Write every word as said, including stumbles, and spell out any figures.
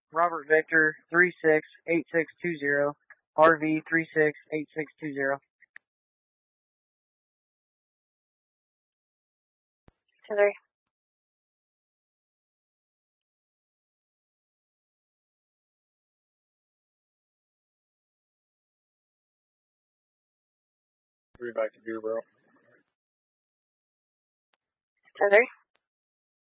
Robert Victor three six eight six two zero, R V three six eight six two zero. ten three. Three back to Deer Belt. ten three.